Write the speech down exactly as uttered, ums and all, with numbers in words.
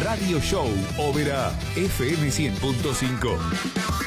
Radio Show Oberá F M cien punto cinco.